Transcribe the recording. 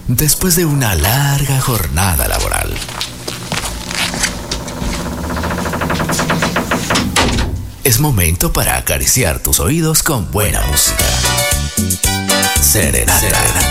después de una larga jornada laboral. Es momento para acariciar tus oídos con buena música. Serenata.